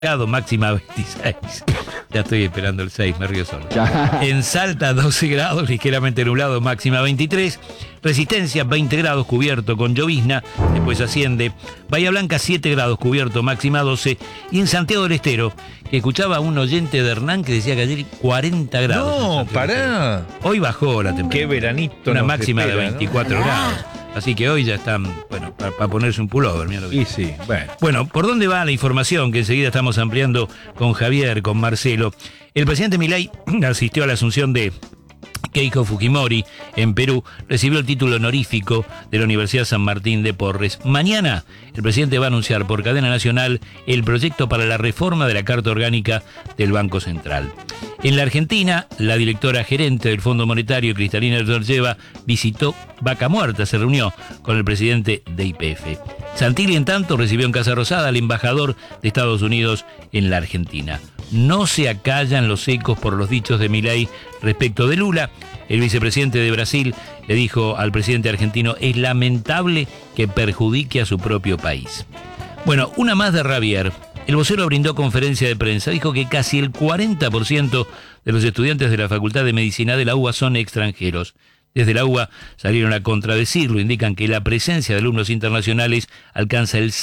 grados, máxima 26. Ya estoy esperando el 6, me río solo. En Salta 12 grados, ligeramente nublado, máxima 23. Resistencia 20 grados, cubierto con llovizna, después asciende. Bahía Blanca 7 grados, cubierto, máxima 12. Y en Santiago del Estero, que escuchaba a un oyente de Hernán que decía que ayer 40 grados. No, pará. Hoy bajó la temperatura. Qué veranito. Una nos máxima espera, de 24 grados. Así que hoy ya están, bueno, para ponerse un pullover, mira lo que... Y sí, bueno. Bueno, ¿por dónde va la información que enseguida estamos ampliando con Javier, con Marcelo? El presidente Milei asistió a la asunción de Keiko Fujimori en Perú, recibió el título honorífico de la Universidad San Martín de Porres. Mañana el presidente va a anunciar por cadena nacional el proyecto para la reforma de la Carta Orgánica del Banco Central. En la Argentina, la directora gerente del Fondo Monetario, Cristalina Georgieva, visitó Vaca Muerta, se reunió con el presidente de YPF. Santilli, en tanto, recibió en Casa Rosada al embajador de Estados Unidos en la Argentina. No se acallan los ecos por los dichos de Milei respecto de Lula. El vicepresidente de Brasil le dijo al presidente argentino: es lamentable que perjudique a su propio país. Bueno, una más de Javier. El vocero brindó conferencia de prensa, dijo que casi el 40% de los estudiantes de la Facultad de Medicina de la UBA son extranjeros. Desde la UBA salieron a contradecirlo, indican que la presencia de alumnos internacionales alcanza el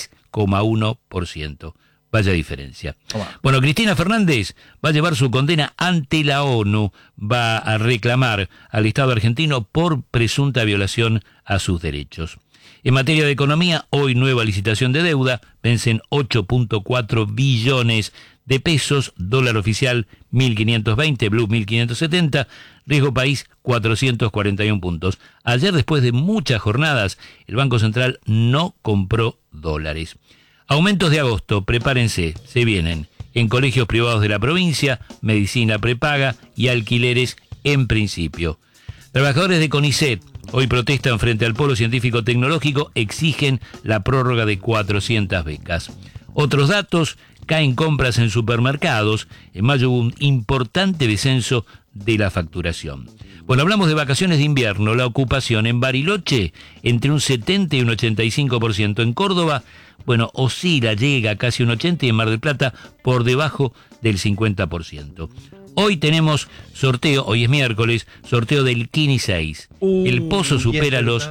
6,1%. Vaya diferencia. Bueno, Cristina Fernández va a llevar su condena ante la ONU, va a reclamar al Estado argentino por presunta violación a sus derechos. En materia de economía, hoy nueva licitación de deuda, vencen 8.4 billones de pesos, dólar oficial 1.520, blue 1.570, riesgo país 441 puntos. Ayer, después de muchas jornadas, el Banco Central no compró dólares. Aumentos de agosto, prepárense, se vienen. En colegios privados de la provincia, medicina prepaga y alquileres en principio. Trabajadores de CONICET hoy protestan frente al Polo Científico Tecnológico, exigen la prórroga de 400 becas. Otros datos: caen compras en supermercados. En mayo hubo un importante descenso de la facturación. Bueno, hablamos de vacaciones de invierno. La ocupación en Bariloche entre un 70 y un 85%. En Córdoba, bueno, oscila, llega a casi un 80%, y en Mar del Plata por debajo del 50%. Hoy tenemos sorteo, hoy es miércoles, sorteo del Kini 6. El pozo supera los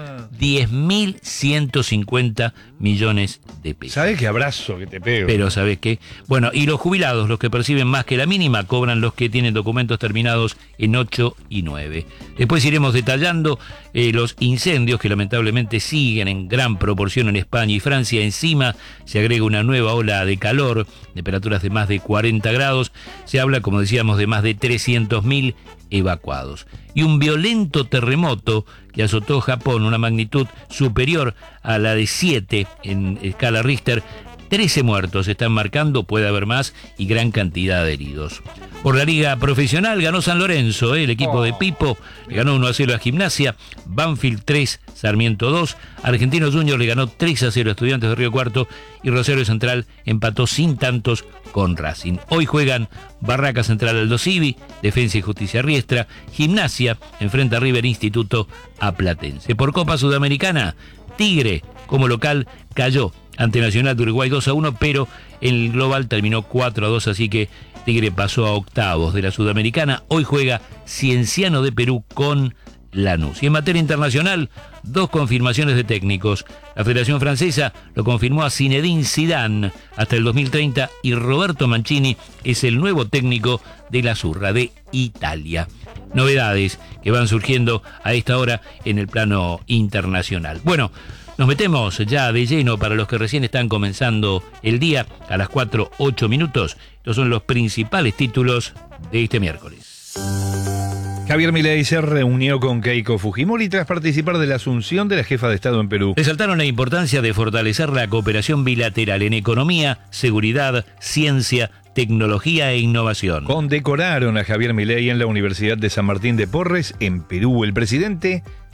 10.150 millones de pesos. ¿Sabes qué abrazo que te pego? Pero ¿sabes qué? Bueno, y los jubilados, los que perciben más que la mínima, cobran los que tienen documentos terminados en 8 y 9. Después iremos detallando los incendios que lamentablemente siguen en gran proporción en España y Francia. Encima se agrega una nueva ola de calor, temperaturas de más de 40 grados. Se habla, como decíamos, de más de 300.000 evacuados. Y un violento terremoto que azotó Japón, una magnitud superior a la de 7 en escala Richter. 13 muertos están marcando, puede haber más, y gran cantidad de heridos. Por la Liga Profesional ganó San Lorenzo, el equipo de Pipo le ganó 1-0 a Gimnasia, Banfield 3, Sarmiento 2, Argentinos Juniors le ganó 3-0 a Estudiantes de Río Cuarto, y Rosario Central empató sin tantos con Racing. Hoy juegan Barraca Central Aldo Civi, Defensa y Justicia Riestra, Gimnasia enfrenta a River Instituto a Platense. Por Copa Sudamericana, Tigre como local cayó ante Nacional de Uruguay 2-1, pero el global terminó 4-2, así que Tigre pasó a octavos de la Sudamericana. Hoy juega Cienciano de Perú con Lanús. Y en materia internacional, 2 confirmaciones de técnicos. La Federación Francesa lo confirmó a Zinedine Zidane hasta el 2030 y Roberto Mancini es el nuevo técnico de la Azzurra de Italia. Novedades que van surgiendo a esta hora en el plano internacional. Bueno, nos metemos ya de lleno para los que recién están comenzando el día a las 4:08. Estos son los principales títulos de este miércoles. Javier Milei se reunió con Keiko Fujimori tras participar de la asunción de la jefa de Estado en Perú. Resaltaron la importancia de fortalecer la cooperación bilateral en economía, seguridad, ciencia, tecnología e innovación. Condecoraron a Javier Milei en la Universidad de San Martín de Porres, en Perú. El presidente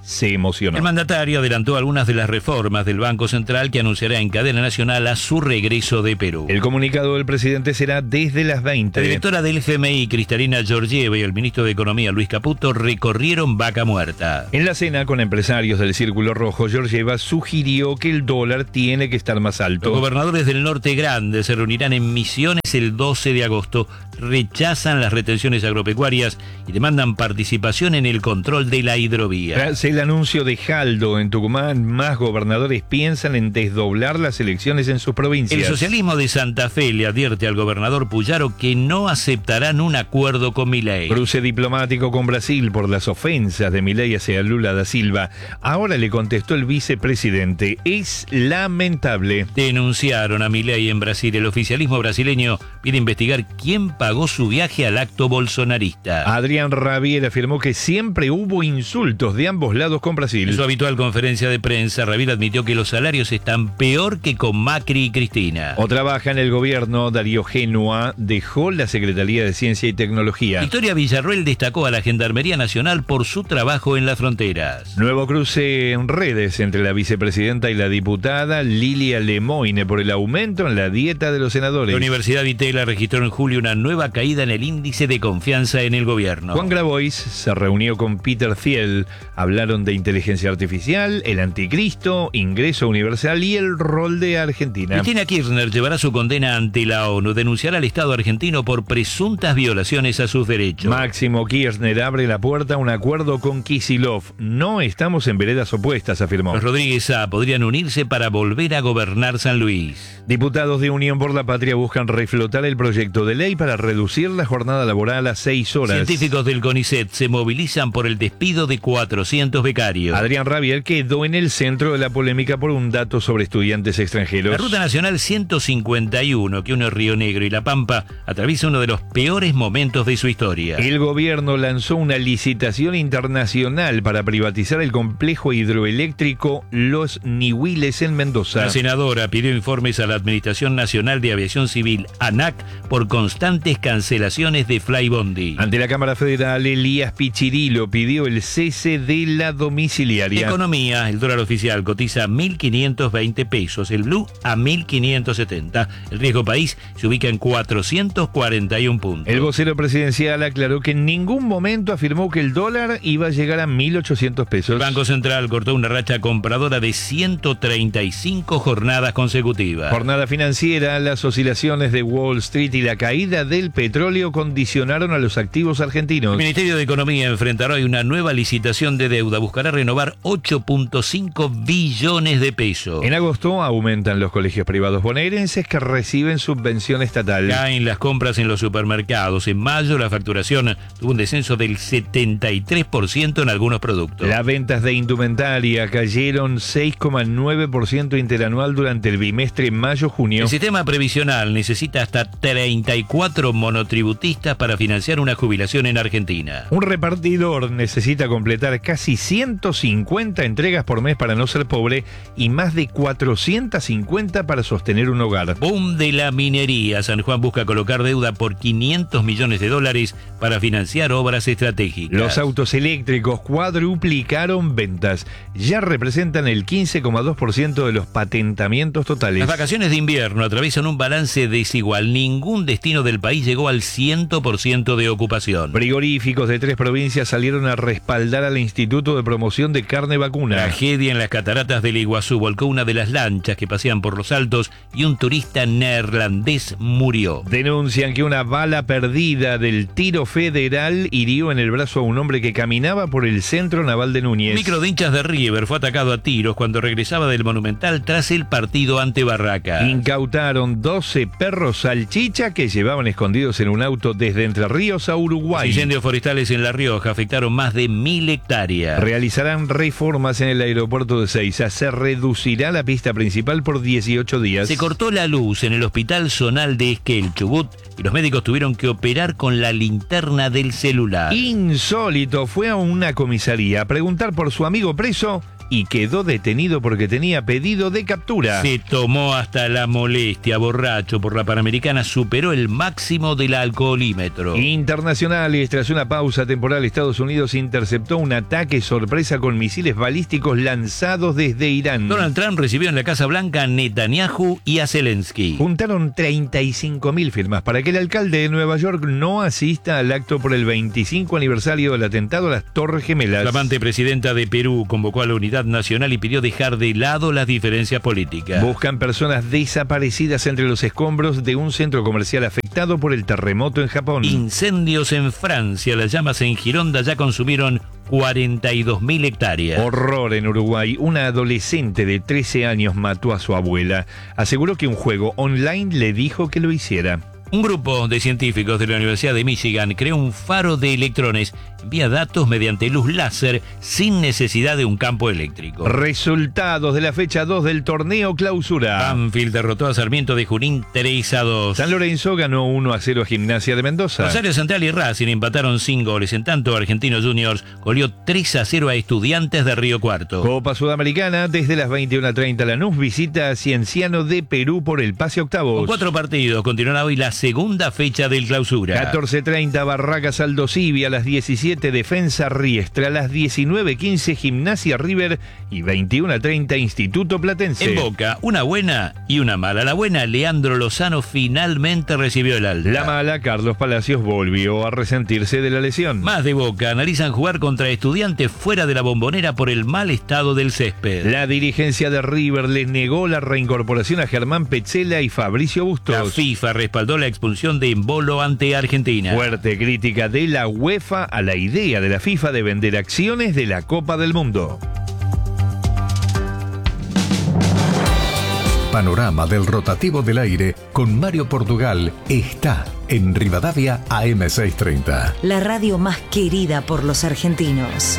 se emocionó. El mandatario adelantó algunas de las reformas del Banco Central que anunciará en cadena nacional a su regreso de Perú. El comunicado del presidente será desde las 20. La directora del FMI, Cristalina Georgieva, y el ministro de Economía, Luis Caputo, recorrieron Vaca Muerta. En la cena con empresarios del Círculo Rojo, Georgieva sugirió que el dólar tiene que estar más alto. Los gobernadores del Norte Grande se reunirán en Misiones el 12 de agosto. Rechazan las retenciones agropecuarias y demandan participación en el control de la hidrovía. Tras el anuncio de Jaldo en Tucumán, más gobernadores piensan en desdoblar las elecciones en sus provincias. El socialismo de Santa Fe le advierte al gobernador Puyaro que no aceptarán un acuerdo con Milei. Cruce diplomático con Brasil por las ofensas de Milei hacia Lula da Silva. Ahora le contestó el vicepresidente: es lamentable. Denunciaron a Milei en Brasil. El oficialismo brasileño pide investigar quién pagó su viaje al acto bolsonarista. Adrián Rabier afirmó que siempre hubo insultos de ambos lados con Brasil. En su habitual conferencia de prensa, Rabier admitió que los salarios están peor que con Macri y Cristina. O trabaja en el gobierno. Darío Génua dejó la Secretaría de Ciencia y Tecnología. Victoria Villarruel destacó a la Gendarmería Nacional por su trabajo en las fronteras. Nuevo cruce en redes entre la vicepresidenta y la diputada Lilia Lemoine por el aumento en la dieta de los senadores. La Universidad Vitela registró en julio una nueva caída en el índice de confianza en el gobierno. Juan Grabois se reunió con Peter Thiel. Hablaron de inteligencia artificial, el anticristo, ingreso universal y el rol de Argentina. Cristina Kirchner llevará su condena ante la ONU. Denunciará al Estado argentino por presuntas violaciones a sus derechos. Máximo Kirchner abre la puerta a un acuerdo con Kicillof. No estamos en veredas opuestas, afirmó. Los Rodríguez A podrían unirse para volver a gobernar San Luis. Diputados de Unión por la Patria buscan reflotar el proyecto de ley para reducir la jornada laboral a 6 horas. Científicos del CONICET se movilizan por el despido de 400 becarios. Adrián Rabier quedó en el centro de la polémica por un dato sobre estudiantes extranjeros. La Ruta Nacional 151, que une Río Negro y La Pampa, atraviesa uno de los peores momentos de su historia. El gobierno lanzó una licitación internacional para privatizar el complejo hidroeléctrico Los Nihuiles en Mendoza. La senadora pidió informes a la Administración Nacional de Aviación Civil, ANAC, por constantes cancelaciones de Flybondi. Ante la Cámara Federal, Elías Pichirilo pidió el cese de la domiciliaria. Economía, el dólar oficial cotiza 1.520 pesos, el blue a 1.570. El riesgo país se ubica en 441 puntos. El vocero presidencial aclaró que en ningún momento afirmó que el dólar iba a llegar a 1.800 pesos. El Banco Central cortó una racha compradora de 135 jornadas consecutivas. Jornada financiera, las oscilaciones de Wall Street y la caída del petróleo condicionaron a los activos argentinos. El Ministerio de Economía enfrentará hoy una nueva licitación de deuda. Buscará renovar 8.5 billones de pesos. En agosto aumentan los colegios privados bonaerenses que reciben subvención estatal. Caen las compras en los supermercados. En mayo la facturación tuvo un descenso del 73% en algunos productos. Las ventas de indumentaria cayeron 6,9% interanual durante el bimestre mayo-junio. El sistema previsional necesita hasta 34 monotributistas para financiar una jubilación en Argentina. Un repartidor necesita completar casi 150 entregas por mes para no ser pobre y más de 450 para sostener un hogar. Boom de la minería. San Juan busca colocar deuda por $500 millones para financiar obras estratégicas. Los autos eléctricos cuadruplicaron ventas. Ya representan el 15,2% de los patentamientos totales. Las vacaciones de invierno atraviesan un balance desigual. Ningún destino del país llegó al 100% de ocupación. Frigoríficos de 3 provincias salieron a respaldar al Instituto de Promoción de Carne Vacuna. Tragedia en las cataratas del Iguazú. Volcó una de las lanchas que pasean por los altos y un turista neerlandés murió. Denuncian que una bala perdida del tiro federal hirió en el brazo a un hombre que caminaba por el centro naval de Núñez. Un micro de hinchas de River fue atacado a tiros cuando regresaba del Monumental tras el partido ante Barracas. Incautaron 12 perros salchicha que llevaban escondidos en un auto desde Entre Ríos a Uruguay. Los incendios forestales en La Rioja afectaron más de 1.000 hectáreas. Realizarán reformas en el aeropuerto de Seiza. Se reducirá la pista principal por 18 días. Se cortó la luz en el hospital zonal de Esquel, Chubut, y los médicos tuvieron que operar con la linterna del celular. Insólito, fue a una comisaría a preguntar por su amigo preso y quedó detenido porque tenía pedido de captura. Se tomó hasta la molestia, borracho por la Panamericana, superó el máximo del alcoholímetro. Internacionales, tras una pausa temporal, Estados Unidos interceptó un ataque sorpresa con misiles balísticos lanzados desde Irán. Donald Trump recibió en la Casa Blanca a Netanyahu y a Zelensky. Juntaron 35.000 firmas para que el alcalde de Nueva York no asista al acto por el 25 aniversario del atentado a las Torres Gemelas. La flamante presidenta de Perú convocó a la unidad nacional y pidió dejar de lado las diferencias políticas. Buscan personas desaparecidas entre los escombros de un centro comercial afectado por el terremoto en Japón. Incendios en Francia. Las llamas en Gironda ya consumieron 42.000 hectáreas. Horror en Uruguay. Una adolescente de 13 años mató a su abuela. Aseguró que un juego online le dijo que lo hiciera. Un grupo de científicos de la Universidad de Michigan creó un faro de electrones, envía datos mediante luz láser sin necesidad de un campo eléctrico. Resultados de la fecha 2 del torneo Clausura. Banfield derrotó a Sarmiento de Junín 3-2. San Lorenzo ganó 1-0 a Gimnasia de Mendoza. Rosario Central y Racing empataron sin goles. En tanto, Argentinos Juniors goleó 3-0 a Estudiantes de Río Cuarto. Copa Sudamericana, desde las 21:30 Lanús visita a Cienciano de Perú por el pase octavos. Con 4 partidos continuará hoy la segunda fecha del Clausura. 14:30 Barracas Aldosivi, a las 17 Defensa Riestra, a las 19:15 Gimnasia River y 21:30 Instituto Platense. En Boca, una buena y una mala. La buena, Leandro Lozano finalmente recibió el alta. La mala, Carlos Palacios volvió a resentirse de la lesión. Más de Boca, analizan jugar contra Estudiantes fuera de la Bombonera por el mal estado del césped. La dirigencia de River les negó la reincorporación a Germán Petzela y Fabricio Bustos. La FIFA respaldó la expulsión de Embolo ante Argentina. Fuerte crítica de la UEFA a la idea de la FIFA de vender acciones de la Copa del Mundo. Panorama del rotativo del aire con Mario Portugal está en Rivadavia AM630. La radio más querida por los argentinos.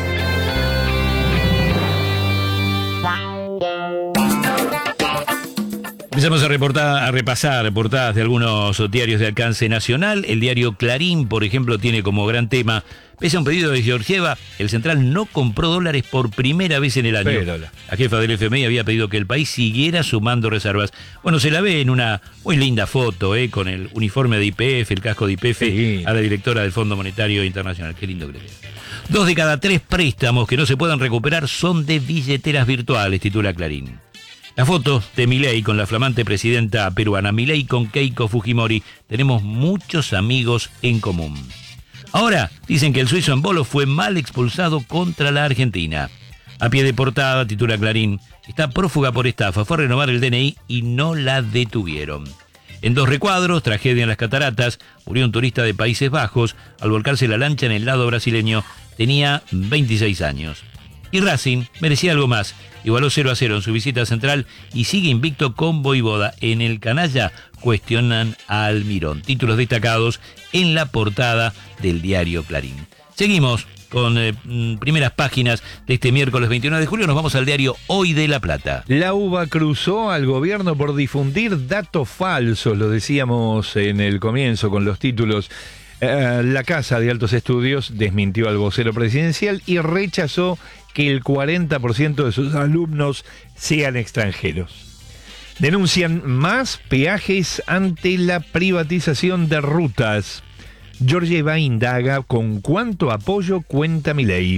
Empezamos a repasar portadas de algunos diarios de alcance nacional. El diario Clarín, por ejemplo, tiene como gran tema: pese a un pedido de Georgieva, el central no compró dólares por primera vez en el año. La jefa del FMI había pedido que el país siguiera sumando reservas. Bueno, se la ve en una muy linda foto, con el uniforme de YPF, el casco de YPF, sí, a la directora del Fondo Monetario Internacional. Qué lindo que le queda. 2 de cada 3 préstamos que no se puedan recuperar son de billeteras virtuales, titula Clarín. La foto de Milei con la flamante presidenta peruana, Milei con Keiko Fujimori. Tenemos muchos amigos en común. Ahora dicen que el suizo Embolo fue mal expulsado contra la Argentina. A pie de portada, titula Clarín, está prófuga por estafa, fue a renovar el DNI y no la detuvieron. En 2 recuadros, tragedia en las cataratas, murió un turista de Países Bajos al volcarse la lancha en el lado brasileño, tenía 26 años. Y Racing merecía algo más. Igualó 0-0 en su visita central y sigue invicto con Voivoda. En el canalla cuestionan a Almirón. Títulos destacados en la portada del diario Clarín. Seguimos con primeras páginas de este miércoles 29 de julio. Nos vamos al diario Hoy de La Plata. La UBA cruzó al gobierno por difundir datos falsos, lo decíamos en el comienzo con los títulos. La Casa de Altos Estudios desmintió al vocero presidencial y rechazó que el 40% de sus alumnos sean extranjeros. Denuncian más peajes ante la privatización de rutas. Georgieva indaga con cuánto apoyo cuenta Milei.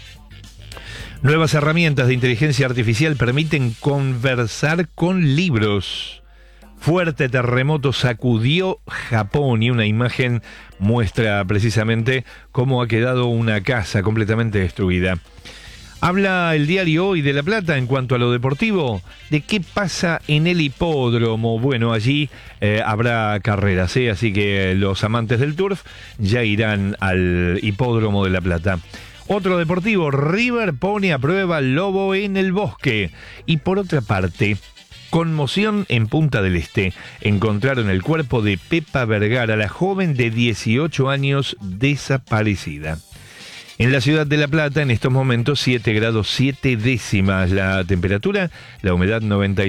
Nuevas herramientas de inteligencia artificial permiten conversar con libros. Fuerte terremoto sacudió Japón y una imagen muestra precisamente cómo ha quedado una casa completamente destruida. Habla el diario Hoy de La Plata en cuanto a lo deportivo, de qué pasa en el hipódromo. Bueno, allí habrá carreras, así que los amantes del turf ya irán al hipódromo de La Plata. Otro deportivo, River pone a prueba al Lobo en el Bosque. Y por otra parte, conmoción en Punta del Este. Encontraron el cuerpo de Pepa Vergara, la joven de 18 años desaparecida. En la ciudad de La Plata, en estos momentos, 7 grados 7 décimas la temperatura, la humedad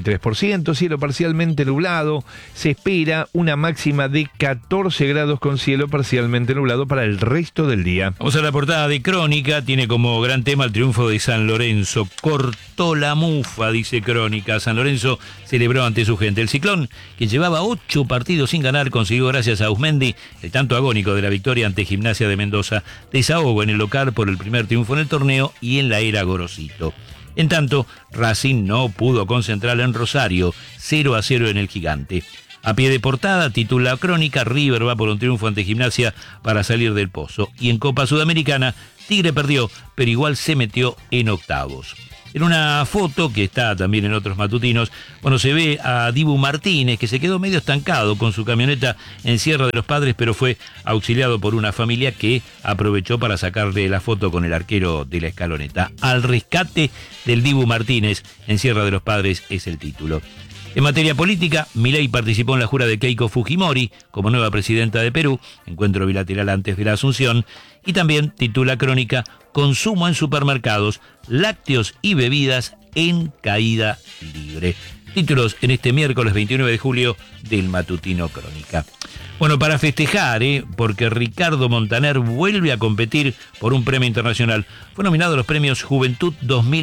93%, cielo parcialmente nublado. Se espera una máxima de 14 grados con cielo parcialmente nublado para el resto del día. Vamos a la portada de Crónica, tiene como gran tema el triunfo de San Lorenzo. Cortó la mufa, dice Crónica. San Lorenzo celebró ante su gente. El Ciclón, que llevaba 8 partidos sin ganar, consiguió gracias a Ausmendi el tanto agónico de la victoria ante Gimnasia de Mendoza. Desahogo en el local por el primer triunfo en el torneo y en la era Gorosito. En tanto, Racing no pudo concentrar en Rosario, 0-0 en el Gigante. A pie de portada, titula Crónica, River va por un triunfo ante Gimnasia para salir del pozo. Y en Copa Sudamericana, Tigre perdió, pero igual se metió en octavos. En una foto que está también en otros matutinos, se ve a Dibu Martínez, que se quedó medio estancado con su camioneta en Sierra de los Padres, pero fue auxiliado por una familia que aprovechó para sacarle la foto con el arquero de la Escaloneta. Al rescate del Dibu Martínez en Sierra de los Padres es el título. En materia política, Milei participó en la jura de Keiko Fujimori como nueva presidenta de Perú, encuentro bilateral antes de la asunción, y también titula Crónica, consumo en supermercados, lácteos y bebidas en caída libre. Títulos en este miércoles 29 de julio del matutino Crónica. Para festejar, porque Ricardo Montaner vuelve a competir por un premio internacional. Fue nominado a los premios Juventud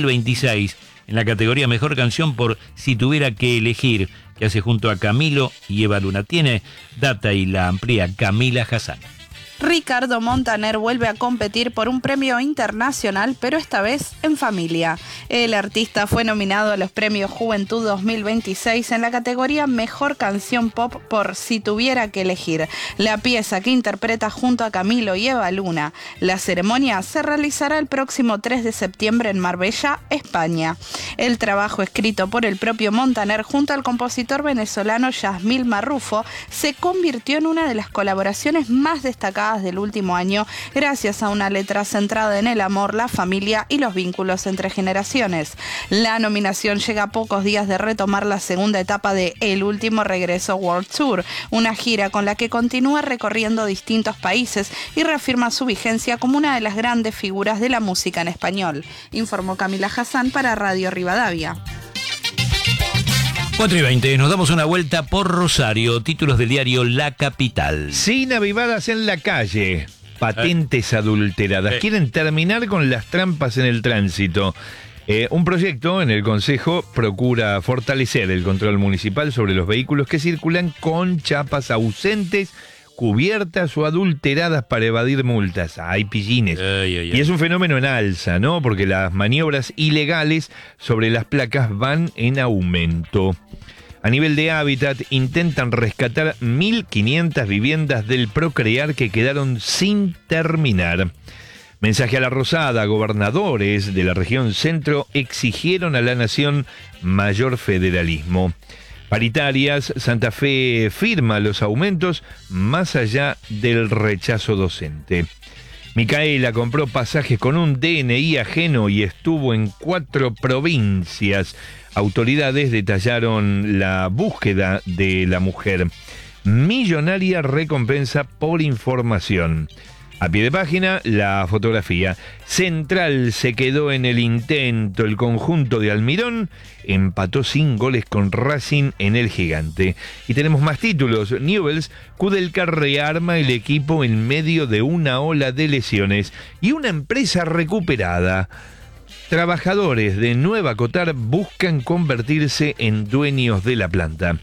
2026 en la categoría Mejor Canción por Si tuviera que elegir, que hace junto a Camilo y Eva Luna. Tiene data y la amplía Camila Hassan. Ricardo Montaner vuelve a competir por un premio internacional, pero esta vez en familia. El artista fue nominado a los premios Juventud 2026 en la categoría Mejor Canción Pop por Si tuviera que elegir, la pieza que interpreta junto a Camilo y Eva Luna. La ceremonia se realizará el próximo 3 de septiembre en Marbella, España. El trabajo escrito por el propio Montaner junto al compositor venezolano Yasmil Marrufo se convirtió en una de las colaboraciones más destacadas del último año, gracias a una letra centrada en el amor, la familia y los vínculos entre generaciones. La nominación llega a pocos días de retomar la segunda etapa de El Último Regreso World Tour, una gira con la que continúa recorriendo distintos países y reafirma su vigencia como una de las grandes figuras de la música en español, informó Camila Hassan para Radio Rivadavia. 4:20, nos damos una vuelta por Rosario, títulos del diario La Capital. Sin avivadas en la calle, patentes adulteradas. Quieren terminar con las trampas en el tránsito. Un proyecto en el Concejo procura fortalecer el control municipal sobre los vehículos que circulan con chapas ausentes, cubiertas o adulteradas para evadir multas. Hay pillines. Y es un fenómeno en alza, ¿no? Porque las maniobras ilegales sobre las placas van en aumento. A nivel de hábitat, intentan rescatar 1.500 viviendas del Procrear que quedaron sin terminar. Mensaje a la Rosada. Gobernadores de la región centro exigieron a la nación mayor federalismo. Paritarias, Santa Fe firma los aumentos más allá del rechazo docente. Micaela compró pasajes con un DNI ajeno y estuvo en 4 provincias. Autoridades detallaron la búsqueda de la mujer. Millonaria recompensa por información. A pie de página, la fotografía. Central se quedó en el intento. El conjunto de Almirón empató sin goles con Racing en el Gigante. Y tenemos más títulos. Newell's, Kudelka rearma el equipo en medio de una ola de lesiones. Y una empresa recuperada. Trabajadores de Nueva Cotar buscan convertirse en dueños de la planta.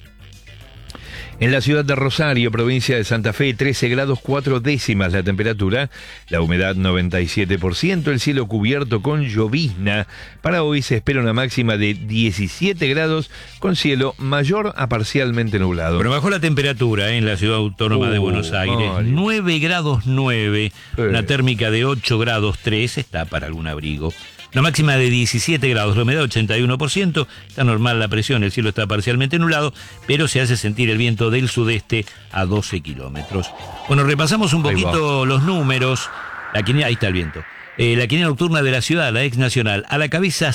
En la ciudad de Rosario, provincia de Santa Fe, 13 grados 4 décimas la temperatura, la humedad 97%, el cielo cubierto con llovizna. Para hoy se espera una máxima de 17 grados con cielo mayor a parcialmente nublado. Pero bajó la temperatura en la ciudad autónoma de Buenos Aires, 9 grados 9, una térmica de 8 grados 3, está para algún abrigo. Una máxima de 17 grados, la humedad 81%, está normal la presión, el cielo está parcialmente nublado, pero se hace sentir el viento del sudeste a 12 kilómetros. Bueno, repasamos un poquito los números. Ahí está el viento. La quiniela nocturna de la ciudad, la ex nacional, a la cabeza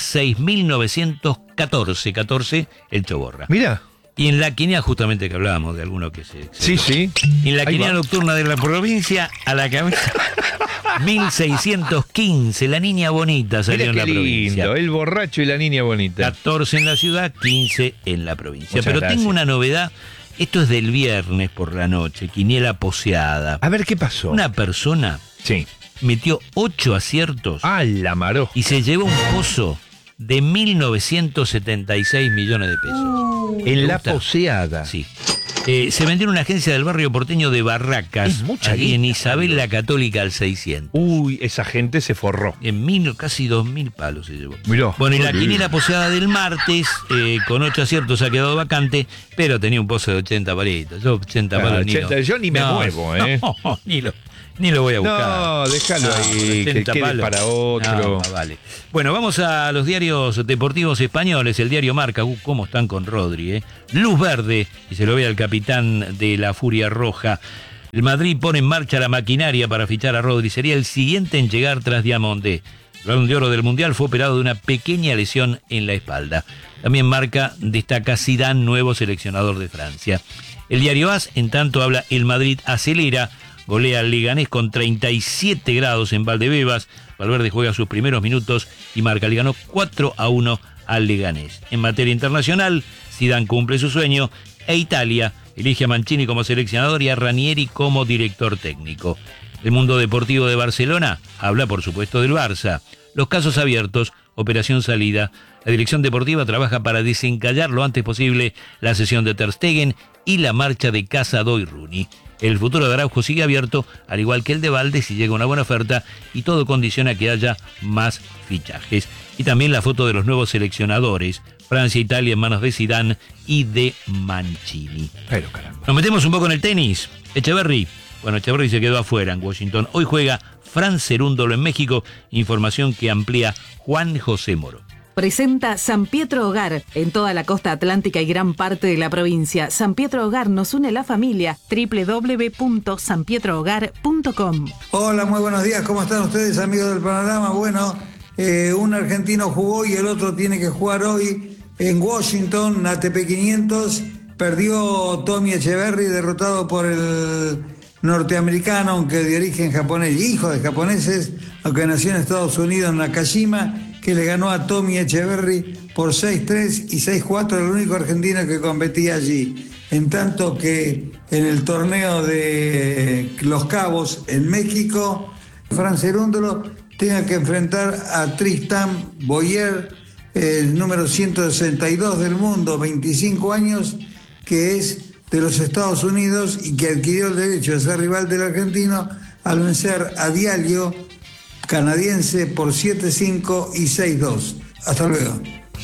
6.914, 14 el Choborra. Mira. Y en la quiniela, justamente que hablábamos de alguno que se sí. En la quiniela nocturna de la provincia, a la cabeza 1615, la niña bonita salió Mira en la qué provincia. lindo, el borracho y la niña bonita. 14 en la ciudad, 15 en la provincia. Muchas Pero gracias. tengo una novedad. Esto es del viernes por la noche, quiniela poseada. A ver, ¿qué pasó? Una persona Sí. metió 8 aciertos Ah, la maró. y se llevó un pozo de 1.976 millones de pesos. En ¿Te la gusta? poseada. Sí. Se vendió en una agencia del barrio porteño de Barracas, Es mucha aquí en guita, Isabel la Católica al 600. Uy, esa gente se forró. En casi 2.000 palos se llevó. Mirá. Bueno, y la quiniela poseada del martes, con 8 aciertos ha quedado vacante, pero tenía un pozo de 80 palitos. Yo 80 Ah, palos 80, yo ni me muevo, ¿eh? No, ni lo voy a buscar. No, déjalo ahí, que 80 quede palos. para otro. No, vale. Bueno, vamos a los diarios deportivos españoles. El diario Marca, cómo están con Rodri, ¿eh? Luz verde, y se lo ve al capitán de la Furia Roja. El Madrid pone en marcha la maquinaria para fichar a Rodri. Sería el siguiente en llegar tras Diamondé. El Balón de Oro del Mundial fue operado de una pequeña lesión en la espalda. También Marca destaca Zidane, nuevo seleccionador de Francia. El diario AS, en tanto, habla el Madrid acelera, golea al Leganés con 37 grados en Valdebebas. Valverde juega sus primeros minutos y Marca le ganó 4-1 al Leganés. En materia internacional, Zidane cumple su sueño e Italia elige a Mancini como seleccionador y a Ranieri como director técnico. El mundo deportivo de Barcelona habla, por supuesto, del Barça. Los casos abiertos, operación salida. La dirección deportiva trabaja para desencallar lo antes posible la cesión de Ter Stegen y la marcha de Casado y Rooney. El futuro de Araujo sigue abierto, al igual que el de Valde, si llega una buena oferta, y todo condiciona que haya más fichajes. Y también la foto de los nuevos seleccionadores, Francia e Italia en manos de Zidane y de Mancini. Pero caramba. Nos metemos un poco en el tenis. Echeverry. Bueno, Echeverry se quedó afuera en Washington. Hoy juega Fran Cerúndolo en México. Información que amplía Juan José Moro. Presenta San Pietro Hogar en toda la costa atlántica y gran parte de la provincia. San Pietro Hogar nos une la familia. www.sanpietrohogar.com. Hola, muy buenos días. ¿Cómo están ustedes, amigos del panorama? Bueno, un argentino jugó y el otro tiene que jugar hoy en Washington, ATP 500. Perdió Tommy Echeverry, derrotado por el norteamericano, aunque de origen japonés, hijo de japoneses, aunque nació en Estados Unidos, en Nakajima, que le ganó a Tommy Echeverry por 6-3 y 6-4, el único argentino que competía allí. En tanto que en el torneo de Los Cabos, en México, Fran Cerúndolo tenga que enfrentar a Tristan Boyer, el número 162 del mundo, 25 años, que es de los Estados Unidos y que adquirió el derecho de ser rival del argentino al vencer a Diallo, canadiense, por 7-5 y 6-2. Hasta luego.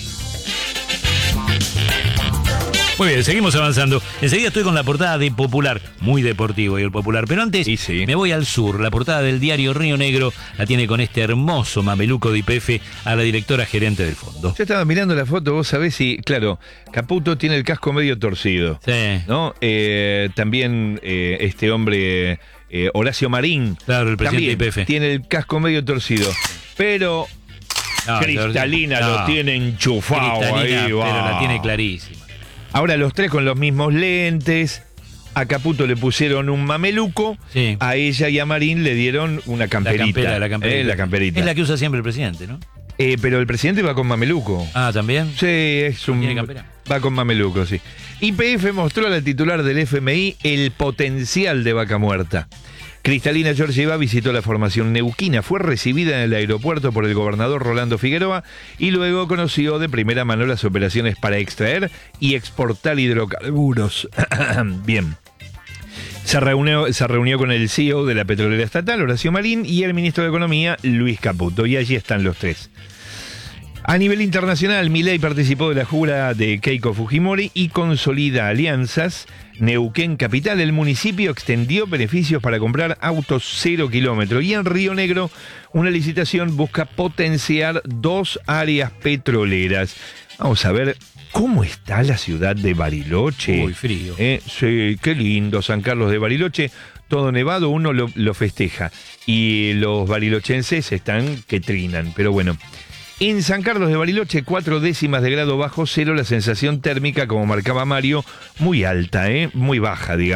Muy bien, seguimos avanzando. Enseguida estoy con la portada de Popular, muy deportivo y el Popular. Pero antes Y sí. me voy al sur. La portada del diario Río Negro la tiene con este hermoso mameluco de YPF a la directora gerente del fondo. Yo estaba mirando la foto, vos sabés, y claro, Caputo tiene el casco medio torcido. Sí. ¿No? También este hombre, Horacio Marín. Claro, el presidente también de YPF. tiene el casco medio torcido. Pero No, Cristalina no. lo tiene enchufado Cristalina, ahí, pero va. la tiene clarísima. Ahora los tres con los mismos lentes. A Caputo le pusieron un mameluco. Sí. A ella y a Marín le dieron una camperita. La camperita. La camperita. Es la que usa siempre el presidente, ¿no? Pero el presidente va con mameluco. Ah, ¿también? Sí, es un. ¿Tiene campera? Va con mameluco, sí. YPF mostró a la titular del FMI el potencial de Vaca Muerta. Cristalina Georgieva visitó la formación neuquina, fue recibida en el aeropuerto por el gobernador Rolando Figueroa y luego conoció de primera mano las operaciones para extraer y exportar hidrocarburos. Bien. Se reunió con el CEO de la petrolera estatal, Horacio Marín, y el ministro de Economía, Luis Caputo, y allí están los tres. A nivel internacional, Milei participó de la jura de Keiko Fujimori y consolida alianzas. Neuquén Capital, el municipio extendió beneficios para comprar autos 0 kilómetros. Y en Río Negro, una licitación busca potenciar 2 áreas petroleras. Vamos a ver cómo está la ciudad de Bariloche. Muy frío. Sí, qué lindo, San Carlos de Bariloche. Todo nevado, uno lo festeja. Y los barilochenses están que trinan, pero bueno. En San Carlos de Bariloche, 4 décimas de grado bajo cero, la sensación térmica, como marcaba Mario, muy alta, muy baja, digamos.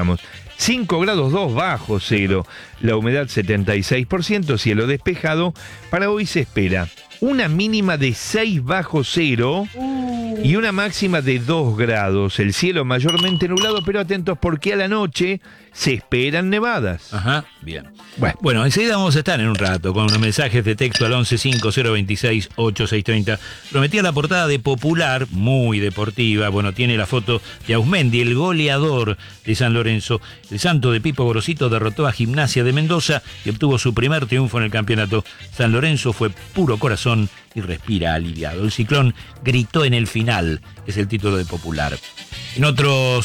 5 grados 2 bajo cero. La humedad 76%, cielo despejado. Para hoy se espera una mínima de 6 bajo cero y una máxima de 2 grados. El cielo mayormente nublado, pero atentos porque a la noche se esperan nevadas. Ajá, bien. Bueno, enseguida vamos a estar en un rato con unos mensajes de texto al 1150268630. Prometía la portada de Popular, muy deportiva. Bueno, tiene la foto de Ausmendi, el goleador de San Lorenzo. El santo de Pipo Gorosito derrotó a Gimnasia de Mendoza y obtuvo su primer triunfo en el campeonato. San Lorenzo fue puro corazón y respira aliviado. El ciclón gritó en el final, es el título de Popular. En otros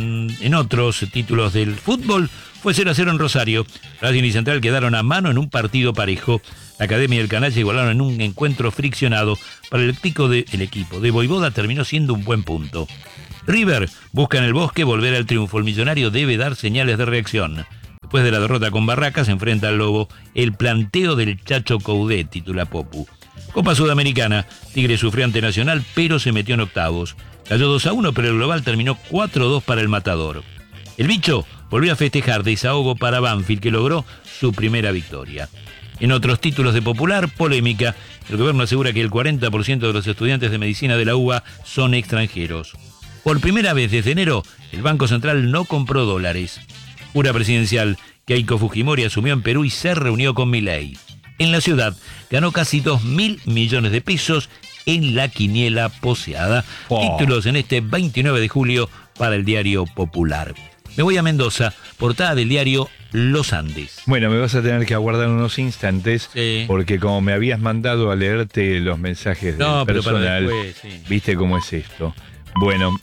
títulos del fútbol, fue 0-0 en Rosario. Racing y Central quedaron a mano en un partido parejo. La Academia y el Canalla igualaron en un encuentro friccionado. Para el equipo de Voivoda terminó siendo un buen punto. River busca en el Bosque volver al triunfo. El millonario debe dar señales de reacción. Después de la derrota con Barracas, se enfrenta al Lobo. El planteo del Chacho Coudet, titula Popu. Copa Sudamericana. Tigre sufrió ante Nacional, pero se metió en octavos. Cayó 2-1, pero el global terminó 4-2 para el Matador. El Bicho volvió a festejar desahogo para Banfield, que logró su primera victoria. En otros títulos de Popular, polémica. El gobierno asegura que el 40% de los estudiantes de medicina de la UBA son extranjeros. Por primera vez desde enero, el Banco Central no compró dólares. Jura presidencial. Keiko Fujimori asumió en Perú y se reunió con Milei. En la ciudad ganó casi 2.000 millones de pesos en la quiniela poseada. Títulos en este 29 de julio para el diario Popular. Me voy a Mendoza, portada del diario Los Andes. Bueno, me vas a tener que aguardar unos instantes, porque como me habías mandado a leerte los mensajes del personal, después, viste cómo es esto. Bueno,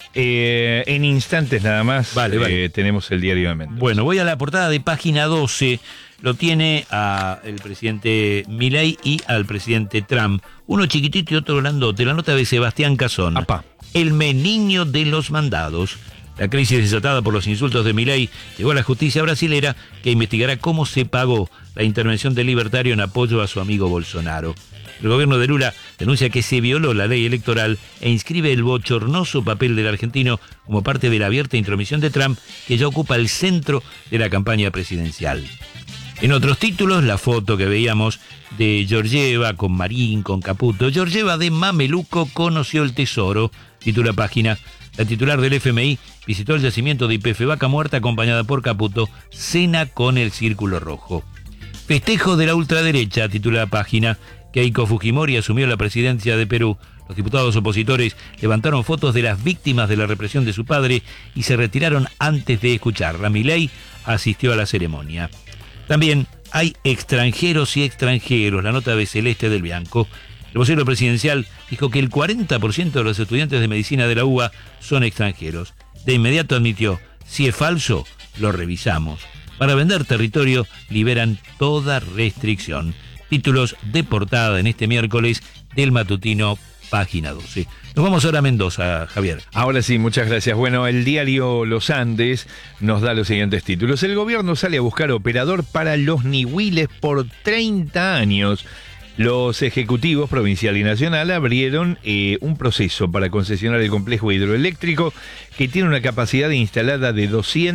en instantes nada más tenemos el diario de Mendoza. Bueno, voy a la portada de página 12. Lo tiene al presidente Milei y al presidente Trump. Uno chiquitito y otro grandote. La nota de Sebastián Cazón. Apá. El meniño de los mandados. La crisis desatada por los insultos de Milei llegó a la justicia brasilera, que investigará cómo se pagó la intervención del libertario en apoyo a su amigo Bolsonaro. El gobierno de Lula denuncia que se violó la ley electoral e inscribe el bochornoso papel del argentino como parte de la abierta intromisión de Trump, que ya ocupa el centro de la campaña presidencial. En otros títulos, la foto que veíamos de Georgieva con Marín, con Caputo. Georgieva de Mameluco conoció el tesoro, titula página. La titular del FMI visitó el yacimiento de YPF Vaca Muerta acompañada por Caputo, cena con el Círculo Rojo. Festejo de la ultraderecha, titula página. Keiko Fujimori asumió la presidencia de Perú. Los diputados opositores levantaron fotos de las víctimas de la represión de su padre y se retiraron antes de escucharla. Milei asistió a la ceremonia. También hay extranjeros y extranjeros. La nota de Celeste del Bianco. El vocero presidencial dijo que el 40% de los estudiantes de medicina de la UBA son extranjeros. De inmediato admitió, si es falso, lo revisamos. Para vender territorio, liberan toda restricción. Títulos de portada en este miércoles del matutino página 12. Nos vamos ahora a Mendoza, Javier. Ahora sí, muchas gracias. Bueno, el diario Los Andes nos da los siguientes títulos. El gobierno sale a buscar operador para los Nihuiles por 30 años. Los ejecutivos provincial y nacional abrieron un proceso para concesionar el complejo hidroeléctrico que tiene una capacidad instalada de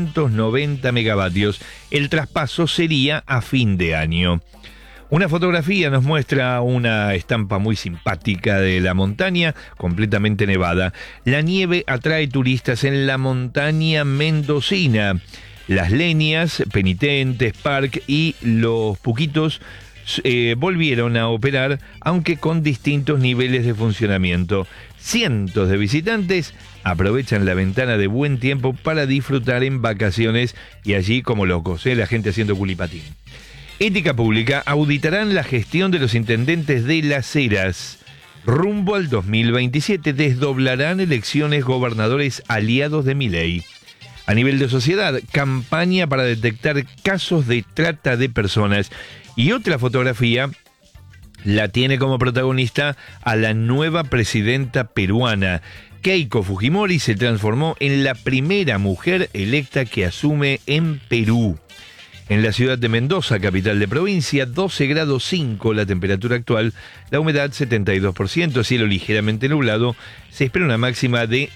290 megavatios. El traspaso sería a fin de año. Una fotografía nos muestra una estampa muy simpática de la montaña, completamente nevada. La nieve atrae turistas en la montaña mendocina. Las Leñas, Penitentes, Park y Los Puquitos volvieron a operar, aunque con distintos niveles de funcionamiento. Cientos de visitantes aprovechan la ventana de buen tiempo para disfrutar en vacaciones y allí como locos, la gente haciendo culipatín. Ética Pública auditarán la gestión de los intendentes de Las Heras. Rumbo al 2027 desdoblarán elecciones gobernadores aliados de Milei. A nivel de sociedad, campaña para detectar casos de trata de personas. Y otra fotografía la tiene como protagonista a la nueva presidenta peruana. Keiko Fujimori se transformó en la primera mujer electa que asume en Perú. En la ciudad de Mendoza, capital de provincia, 12 grados 5 la temperatura actual, la humedad 72%, cielo ligeramente nublado, se espera una máxima de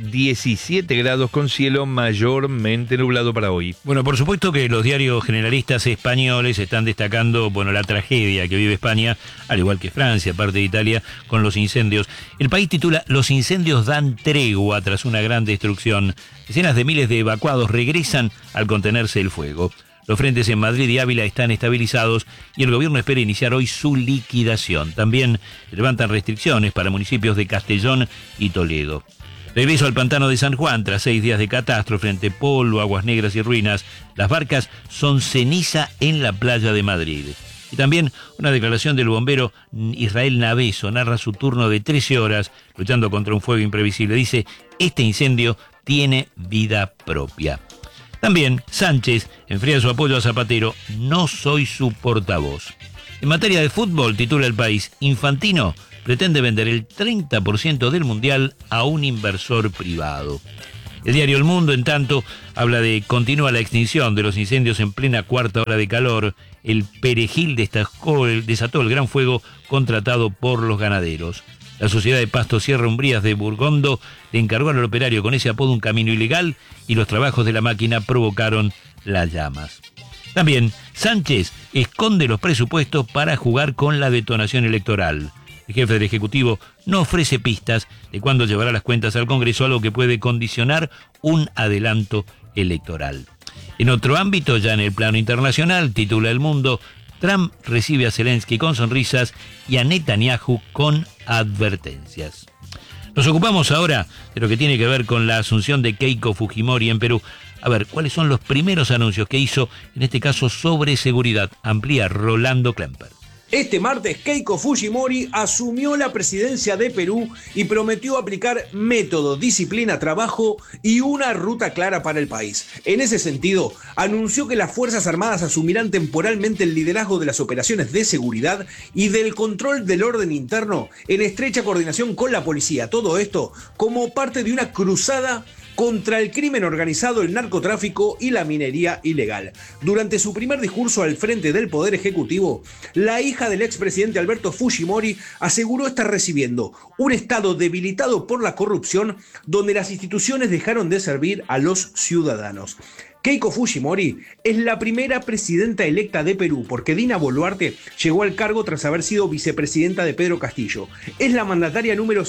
17 grados con cielo mayormente nublado para hoy. Bueno, por supuesto que los diarios generalistas españoles están destacando, la tragedia que vive España, al igual que Francia, parte de Italia, con los incendios. El país titula: Los incendios dan tregua tras una gran destrucción. Decenas de miles de evacuados regresan al contenerse el fuego. Los frentes en Madrid y Ávila están estabilizados y el gobierno espera iniciar hoy su liquidación. También levantan restricciones para municipios de Castellón y Toledo. Regreso al pantano de San Juan tras 6 días de catástrofe entre polvo, aguas negras y ruinas. Las barcas son ceniza en la playa de Madrid. Y también una declaración del bombero Israel Naveso narra su turno de 13 horas luchando contra un fuego imprevisible. Dice: este incendio tiene vida propia. También Sánchez enfría su apoyo a Zapatero: no soy su portavoz. En materia de fútbol, titula El País: Infantino pretende vender el 30% del Mundial a un inversor privado. El diario El Mundo, en tanto, habla de continúa la extinción de los incendios en plena cuarta hora de calor. El Perejil desató el gran fuego contratado por los ganaderos. La Sociedad de Pasto Sierra Umbrías de Burgondo le encargó al operario con ese apodo un camino ilegal y los trabajos de la máquina provocaron las llamas. También Sánchez esconde los presupuestos para jugar con la detonación electoral. El jefe del Ejecutivo no ofrece pistas de cuándo llevará las cuentas al Congreso, algo que puede condicionar un adelanto electoral. En otro ámbito, ya en el plano internacional, titula El Mundo: Trump recibe a Zelensky con sonrisas y a Netanyahu con advertencias. Nos ocupamos ahora de lo que tiene que ver con la asunción de Keiko Fujimori en Perú. A ver, ¿cuáles son los primeros anuncios que hizo, en este caso sobre seguridad? Amplía Rolando Klemper. Este martes, Keiko Fujimori asumió la presidencia de Perú y prometió aplicar método, disciplina, trabajo y una ruta clara para el país. En ese sentido, anunció que las Fuerzas Armadas asumirán temporalmente el liderazgo de las operaciones de seguridad y del control del orden interno en estrecha coordinación con la policía. Todo esto como parte de una cruzada contra el crimen organizado, el narcotráfico y la minería ilegal. Durante su primer discurso al frente del Poder Ejecutivo, la hija del expresidente Alberto Fujimori aseguró estar recibiendo un Estado debilitado por la corrupción, donde las instituciones dejaron de servir a los ciudadanos. Keiko Fujimori es la primera presidenta electa de Perú, porque Dina Boluarte llegó al cargo tras haber sido vicepresidenta de Pedro Castillo. Es la mandataria número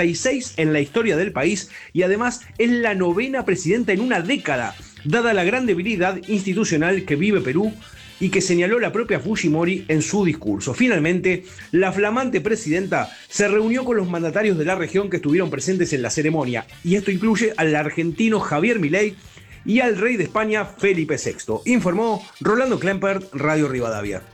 66 en la historia del país y además es la novena presidenta en una década, dada la gran debilidad institucional que vive Perú y que señaló la propia Fujimori en su discurso. Finalmente, la flamante presidenta se reunió con los mandatarios de la región que estuvieron presentes en la ceremonia, y esto incluye al argentino Javier Milei y al rey de España, Felipe VI. Informó Rolando Klemper, Radio Rivadavia.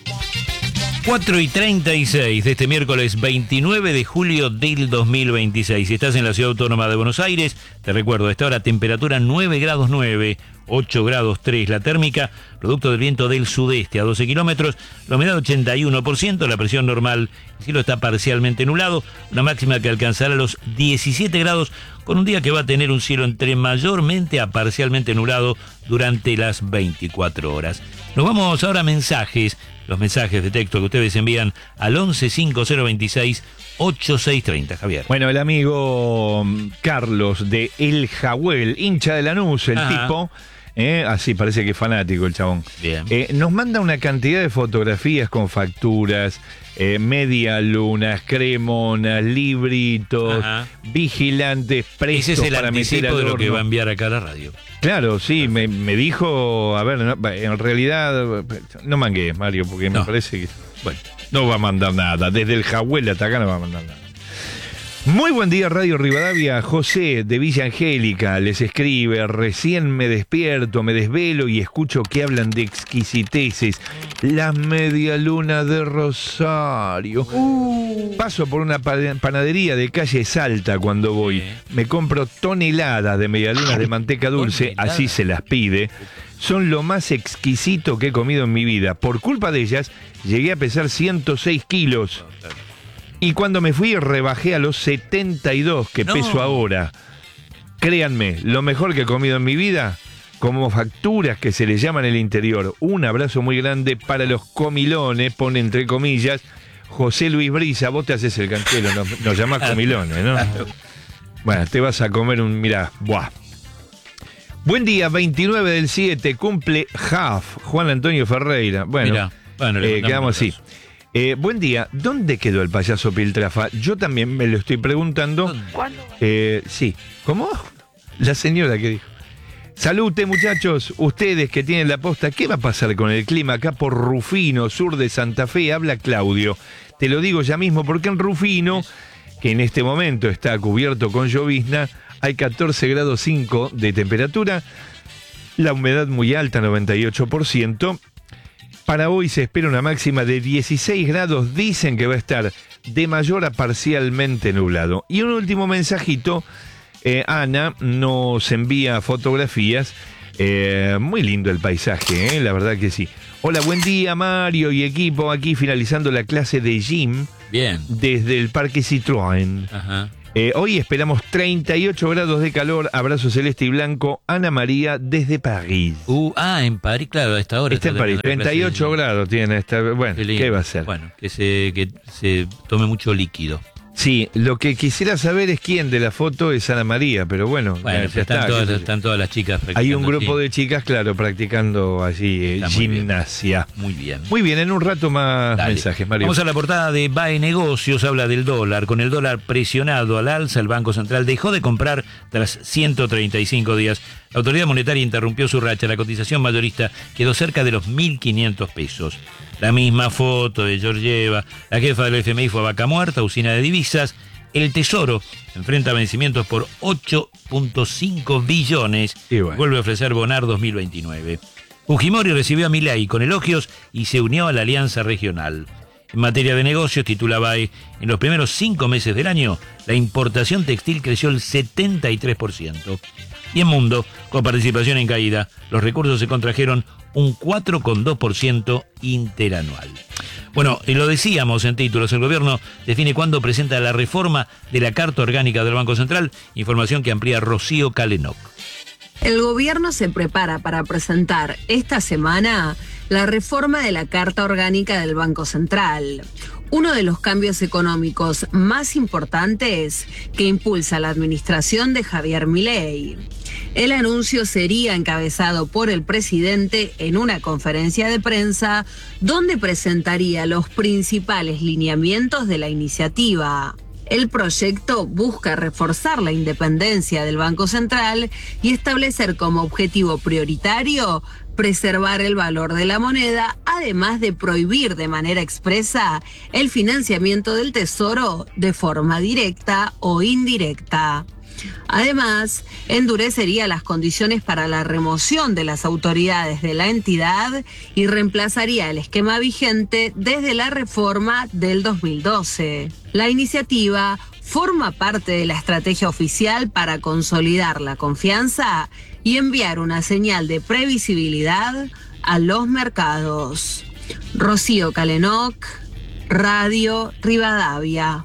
4:36 de este miércoles 29 de julio del 2026. Si estás en la Ciudad Autónoma de Buenos Aires, te recuerdo, a esta hora temperatura 9 grados 9, 8 grados 3 la térmica, producto del viento del sudeste a 12 kilómetros, la humedad 81%, la presión normal, el cielo está parcialmente nublado, una máxima que alcanzará los 17 grados, con un día que va a tener un cielo entre mayormente a parcialmente nublado durante las 24 horas. Nos vamos ahora a mensajes, los mensajes de texto que ustedes envían al 1150268630, Javier. Bueno, el amigo Carlos de El Jahuel, hincha de Lanús, el tipo, así parece que es fanático el chabón. Bien. Nos manda una cantidad de fotografías con facturas, medialunas, cremonas, libritos, vigilantes, prestos Ese es el para meter anticipo al de lo que horno. va a enviar acá a la radio. Claro, sí, me dijo, a ver, en realidad, no mangues, Mario, porque me parece que, bueno, no va a mandar nada, desde el Jahuel hasta acá no va a mandar nada. Muy buen día, Radio Rivadavia. José de Villa Angélica les escribe: recién me despierto, me desvelo y escucho que hablan de exquisiteces. Las medialunas de Rosario. Paso por una panadería de calle Salta cuando voy. Me compro toneladas de medialunas de manteca dulce, así se las pide. Son lo más exquisito que he comido en mi vida. Por culpa de ellas, llegué a pesar 106 kilos. Y cuando me fui rebajé a los 72 que peso ahora. Créanme, lo mejor que he comido en mi vida como facturas que se le llaman en el interior. Un abrazo muy grande para los comilones, pone entre comillas José Luis Brisa. Vos te haces el canchero, nos llamás comilones, ¿no? Bueno, te vas a comer mirá, buah. Buen día, 29/7, cumple Juan Antonio Ferreira. Bueno, quedamos así. Buen día, ¿dónde quedó el payaso Piltrafa? Yo también me lo estoy preguntando. ¿Cuándo? Sí, ¿cómo? La señora que dijo. Salute, muchachos, ustedes que tienen la posta, ¿qué va a pasar con el clima acá por Rufino, sur de Santa Fe? Habla Claudio. Te lo digo ya mismo, porque en Rufino, que en este momento está cubierto con llovizna, hay 14,5 grados de temperatura, la humedad muy alta, 98%. Para hoy se espera una máxima de 16 grados, dicen que va a estar de mayor a parcialmente nublado. Y un último mensajito, Ana nos envía fotografías, muy lindo el paisaje, la verdad que sí. Hola, buen día Mario y equipo, aquí finalizando la clase de gym. Bien. Desde el Parque Citroën. Ajá. Hoy esperamos 38 grados de calor. Abrazo celeste y blanco. Ana María desde París. En París, claro, a esta hora. Está en París, 38 grados tiene. Bueno, ¿qué va a hacer? Bueno, que se tome mucho líquido. Sí, lo que quisiera saber es quién de la foto es Ana María, pero bueno, ya están todas las chicas practicando. Hay un grupo de chicas, claro, practicando allí gimnasia. Muy bien. Muy bien, en un rato más mensajes, Mario. Vamos a la portada de BAE Negocios, habla del dólar. Con el dólar presionado al alza, el Banco Central dejó de comprar tras 135 días. La autoridad monetaria interrumpió su racha. La cotización mayorista quedó cerca de los 1.500 pesos. La misma foto de Georgieva, la jefa del FMI, fue a vaca muerta, usina de divisas. El Tesoro enfrenta vencimientos por 8.5 billones. Vuelve a ofrecer Bonar 2029. Fujimori recibió a Milei con elogios y se unió a la Alianza Regional. En materia de negocios, titula BAE, en los primeros 5 meses del año, la importación textil creció el 73%. Y en Mundo, con participación en caída, los recursos se contrajeron un 4,2% interanual. Bueno, lo decíamos en títulos, el gobierno define cuándo presenta la reforma de la Carta Orgánica del Banco Central, información que amplía Rocío Calenoc. El gobierno se prepara para presentar esta semana la reforma de la Carta Orgánica del Banco Central. Uno de los cambios económicos más importantes que impulsa la administración de Javier Milei. El anuncio sería encabezado por el presidente en una conferencia de prensa donde presentaría los principales lineamientos de la iniciativa. El proyecto busca reforzar la independencia del Banco Central y establecer como objetivo prioritario preservar el valor de la moneda, además de prohibir de manera expresa el financiamiento del Tesoro de forma directa o indirecta. Además, endurecería las condiciones para la remoción de las autoridades de la entidad y reemplazaría el esquema vigente desde la reforma del 2012. La iniciativa forma parte de la estrategia oficial para consolidar la confianza y enviar una señal de previsibilidad a los mercados. Rocío Calenoc, Radio Rivadavia.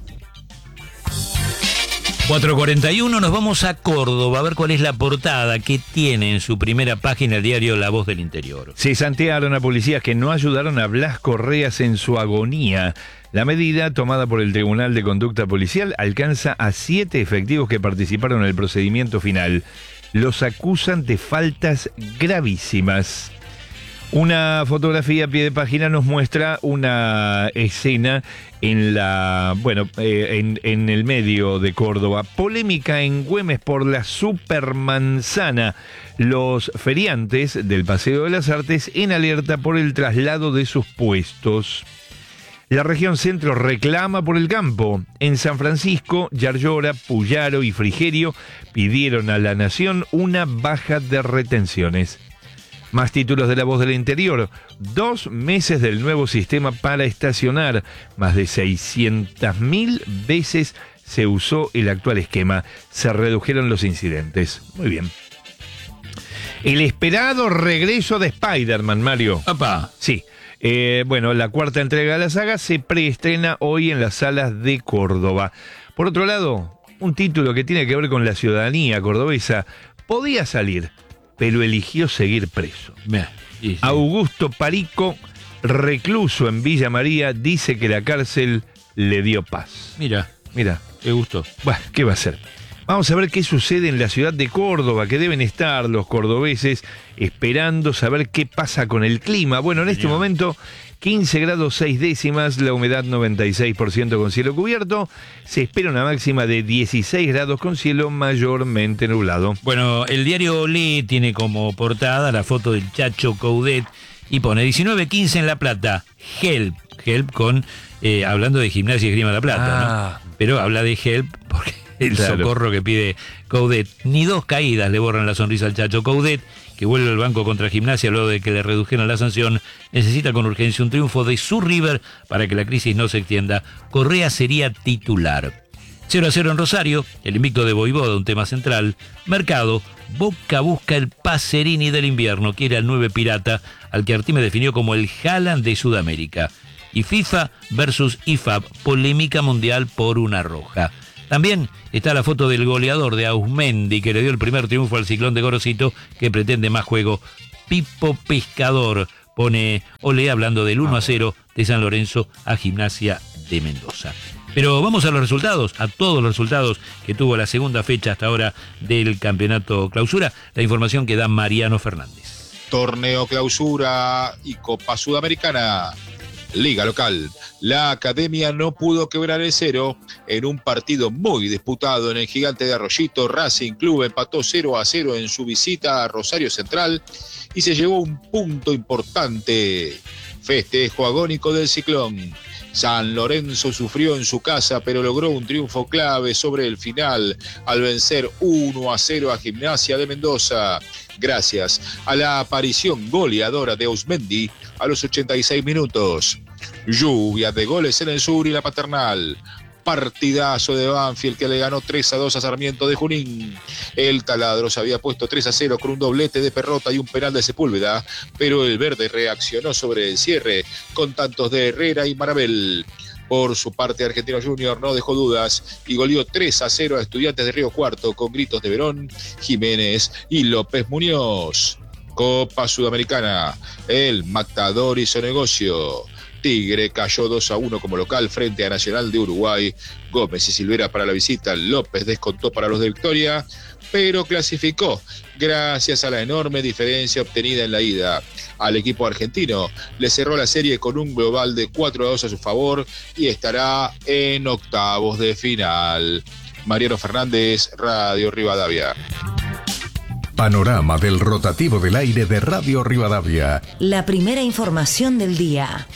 4:41, nos vamos a Córdoba a ver cuál es la portada que tiene en su primera página el diario La Voz del Interior. Se santearon a policías que no ayudaron a Blas Correas en su agonía. La medida tomada por el Tribunal de Conducta Policial alcanza a 7 efectivos que participaron en el procedimiento final. Los acusan de faltas gravísimas. Una fotografía a pie de página nos muestra una escena en en el medio de Córdoba. Polémica en Güemes por la supermanzana. Los feriantes del Paseo de las Artes en alerta por el traslado de sus puestos. La región centro reclama por el campo. En San Francisco, Yarlora, Puyaro y Frigerio pidieron a la Nación una baja de retenciones. Más títulos de La Voz del Interior. 2 meses del nuevo sistema para estacionar. Más de 600.000 veces se usó el actual esquema. Se redujeron los incidentes. Muy bien. El esperado regreso de Spider-Man, Mario. ¡Papá! Sí. La cuarta entrega de la saga se preestrena hoy en las salas de Córdoba. Por otro lado, un título que tiene que ver con la ciudadanía cordobesa. Podía salir pero eligió seguir preso. Sí. Augusto Parico, recluso en Villa María, dice que la cárcel le dio paz. Mira, qué gusto. Bueno, ¿qué va a hacer? Vamos a ver qué sucede en la ciudad de Córdoba, que deben estar los cordobeses esperando saber qué pasa con el clima. Bueno, en este momento, 15 grados 6 décimas, la humedad 96% con cielo cubierto. Se espera una máxima de 16 grados con cielo mayormente nublado. Bueno, el diario Olé tiene como portada la foto del Chacho Coudet y pone 19:15 en La Plata. Help con, hablando de Gimnasia y Esgrima La Plata, ¿no? Pero habla de help porque el socorro que pide Coudet. Ni dos caídas le borran la sonrisa al Chacho Coudet, que vuelve al banco contra Gimnasia luego de que le redujeran la sanción. Necesita con urgencia un triunfo de su River para que la crisis no se extienda. Correa sería titular. 0-0 en Rosario, el invicto de Voivoda, un tema central. Mercado, Boca busca el Pacerini del invierno, quiere al 9 pirata, al que Artime definió como el Haaland de Sudamérica. Y FIFA versus IFAB, polémica mundial por una roja. También está la foto del goleador de Auzmendi, que le dio el primer triunfo al Ciclón de Gorosito, que pretende más juego. Pipo Pescador pone Olé hablando del 1-0 de San Lorenzo a Gimnasia de Mendoza. Pero vamos a los resultados, a todos los resultados que tuvo la segunda fecha hasta ahora del Campeonato Clausura. La información que da Mariano Fernández. Torneo Clausura y Copa Sudamericana. Liga local. La Academia no pudo quebrar el cero en un partido muy disputado en el Gigante de Arroyito. Racing Club empató 0-0 en su visita a Rosario Central y se llevó un punto importante. Festejo agónico del Ciclón. San Lorenzo sufrió en su casa, pero logró un triunfo clave sobre el final al vencer 1-0 a Gimnasia de Mendoza, gracias a la aparición goleadora de Auzmendi a los 86 minutos. Lluvia de goles en el sur y la Paternal. Partidazo de Banfield que le ganó 3-2 a Sarmiento de Junín. El Taladro se había puesto 3-0 con un doblete de Perrota y un penal de Sepúlveda, pero el verde reaccionó sobre el cierre con tantos de Herrera y Marabel. Por su parte, Argentino Junior no dejó dudas y goleó 3-0 a Estudiantes de Río Cuarto con gritos de Verón, Jiménez y López Muñoz. Copa Sudamericana. El Matador hizo negocio. Tigre cayó 2-1 como local frente a Nacional de Uruguay. Gómez y Silvera para la visita. López descontó para los de Victoria, pero clasificó gracias a la enorme diferencia obtenida en la ida. Al equipo argentino le cerró la serie con un global de 4-2 a su favor y estará en octavos de final. Mariano Fernández, Radio Rivadavia. Panorama del rotativo del aire de Radio Rivadavia. La primera información del día.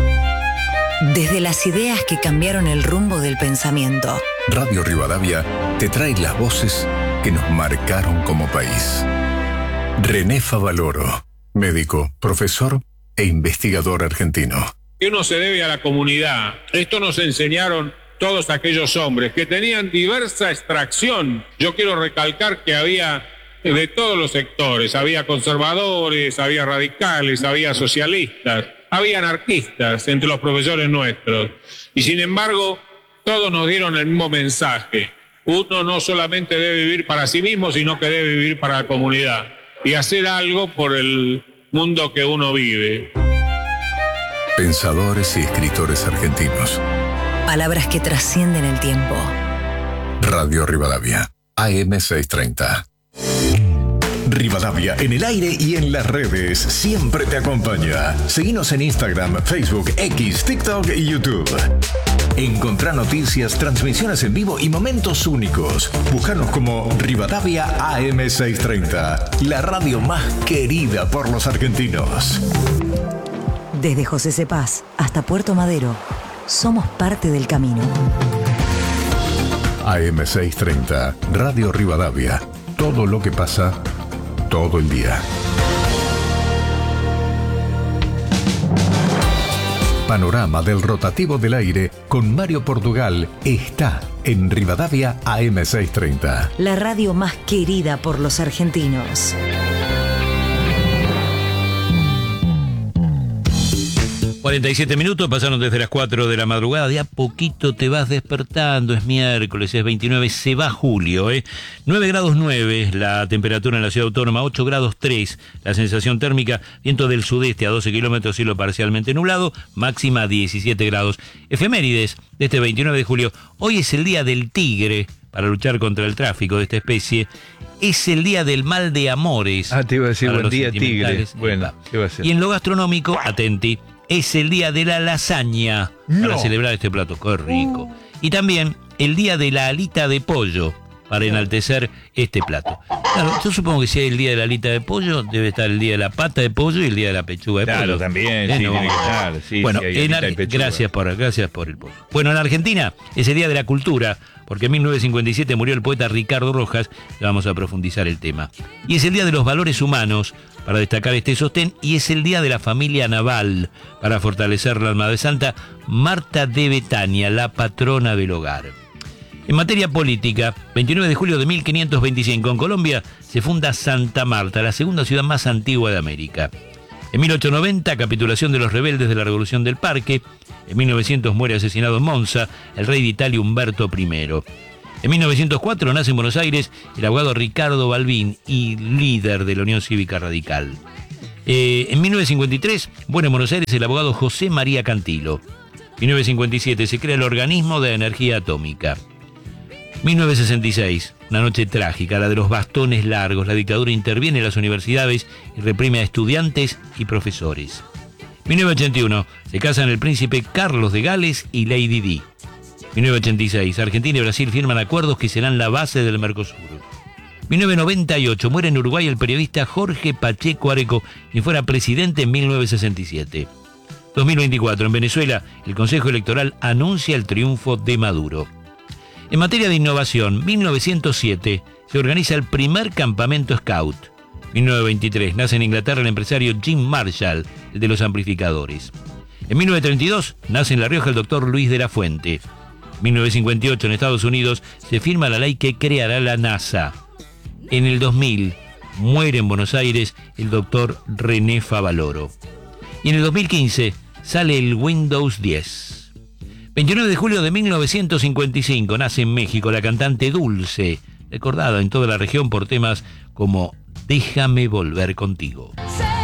Desde las ideas que cambiaron el rumbo del pensamiento. Radio Rivadavia te trae las voces que nos marcaron como país. René Favaloro, médico, profesor e investigador argentino. Que uno se debe a la comunidad. Esto nos enseñaron todos aquellos hombres que tenían diversa extracción. Yo quiero recalcar que había de todos los sectores. Había conservadores, había radicales, había socialistas. Había anarquistas entre los profesores nuestros y sin embargo todos nos dieron el mismo mensaje. Uno no solamente debe vivir para sí mismo, sino que debe vivir para la comunidad y hacer algo por el mundo que uno vive. Pensadores y escritores argentinos. Palabras que trascienden el tiempo. Radio Rivadavia, AM 630. Rivadavia en el aire y en las redes siempre te acompaña. Seguinos en Instagram, Facebook, X, TikTok y YouTube. Encontrá noticias, transmisiones en vivo y momentos únicos. Búscanos como Rivadavia AM 630, la radio más querida por los argentinos. Desde José Cepaz hasta Puerto Madero, somos parte del camino. AM 630, Radio Rivadavia. Todo lo que pasa todo el día. Panorama del rotativo del aire con Mario Portugal está en Rivadavia AM 630. La radio más querida por los argentinos. 47 minutos, pasaron desde las 4 de la madrugada, de a poquito te vas despertando, es miércoles, es 29, se va julio, 9 grados 9 la temperatura en la ciudad autónoma, 8 grados 3 la sensación térmica, viento del sudeste a 12 kilómetros, cielo parcialmente nublado, máxima 17 grados. Efemérides de este 29 de julio, hoy es el día del tigre, para luchar contra el tráfico de esta especie, es el día del mal de amores. Te iba a decir buen día tigre. Bueno, ¿qué va a ser? Y en lo gastronómico, atenti, es el día de la lasaña, para celebrar este plato, qué rico. Y también el día de la alita de pollo, para enaltecer este plato. Claro, yo supongo que si hay el día de la alita de pollo, debe estar el día de la pata de pollo y el día de la pechuga de pollo. Claro, también, sí, tiene que estar. Sí, bueno, sí, gracias por el pollo. Bueno, en Argentina es el día de la cultura, porque en 1957 murió el poeta Ricardo Rojas, y vamos a profundizar el tema. Y es el día de los valores humanos, para destacar este sostén, y es el día de la familia naval, para fortalecer la alma de Santa Marta de Betania, la patrona del hogar. En materia política, 29 de julio de 1525, en Colombia se funda Santa Marta, la segunda ciudad más antigua de América. En 1890, capitulación de los rebeldes de la Revolución del Parque. En 1900 muere asesinado en Monza el rey de Italia Humberto I. En 1904 nace en Buenos Aires el abogado Ricardo Balbín y líder de la Unión Cívica Radical. En 1953 muere en Buenos Aires el abogado José María Cantilo. En 1957 se crea el Organismo de Energía Atómica. 1966, una noche trágica, la de los bastones largos. La dictadura interviene en las universidades y reprime a estudiantes y profesores. 1981, se casan el príncipe Carlos de Gales y Lady Di. 1986, Argentina y Brasil firman acuerdos que serán la base del Mercosur. 1998, muere en Uruguay el periodista Jorge Pacheco Areco, quien fuera presidente en 1967. 2024, en Venezuela, el Consejo Electoral anuncia el triunfo de Maduro. En materia de innovación, 1907 se organiza el primer campamento Scout. 1923 nace en Inglaterra el empresario Jim Marshall, el de los amplificadores. En 1932 nace en La Rioja el doctor Luis de la Fuente. 1958 en Estados Unidos se firma la ley que creará la NASA. En el 2000 muere en Buenos Aires el doctor René Favaloro. Y en el 2015 sale el Windows 10. 29 de julio de 1955 nace en México la cantante Dulce, recordada en toda la región por temas como Déjame volver contigo.